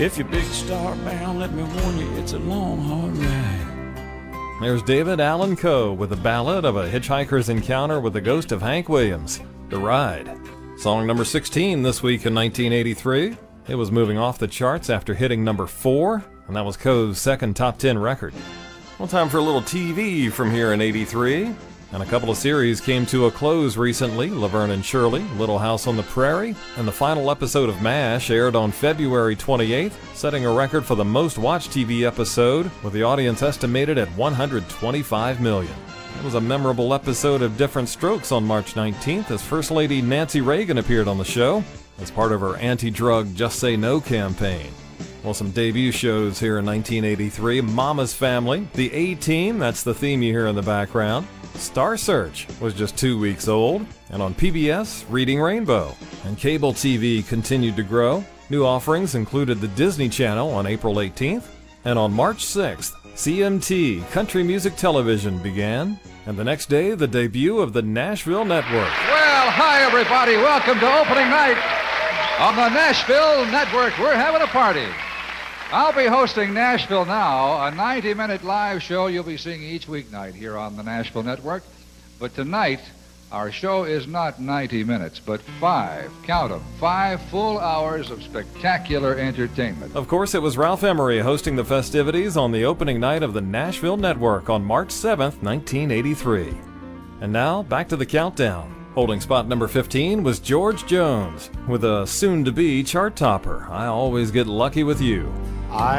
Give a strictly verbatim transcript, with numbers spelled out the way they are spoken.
If you're big star bound, let me warn you, it's a long, hard ride. There's David Allan Coe with a ballad of a hitchhiker's encounter with the ghost of Hank Williams, The Ride. Song number sixteen this week in nineteen eighty-three. It was moving off the charts after hitting number four, and that was Coe's second top ten record. Well, time for a little T V from here in eighty-three. And a couple of series came to a close recently. Laverne and Shirley, Little House on the Prairie, and the final episode of MASH aired on February twenty-eighth, setting a record for the most watched T V episode, with the audience estimated at one hundred twenty-five million. It was a memorable episode of Different Strokes on March nineteenth, as First Lady Nancy Reagan appeared on the show as part of her anti-drug Just Say No campaign. Well, some debut shows here in nineteen eighty-three. Mama's Family, The A-Team, that's the theme you hear in the background. Star Search was just two weeks old, and on P B S, Reading Rainbow. And cable T V continued to grow. New offerings included the Disney Channel on April eighteenth, and on March sixth, C M T, Country Music Television, began, and the next day, the debut of the Nashville Network. Well, hi everybody, welcome to opening night on the Nashville Network. We're having a party. I'll be hosting Nashville Now, a ninety-minute live show you'll be seeing each weeknight here on the Nashville Network. But tonight, our show is not ninety minutes, but five, count them, five full hours of spectacular entertainment. Of course, it was Ralph Emery hosting the festivities on the opening night of the Nashville Network on March seventh, nineteen eighty-three. And now, back to the countdown. Holding spot number fifteen was George Jones with a soon-to-be chart topper, I Always Get Lucky With You. I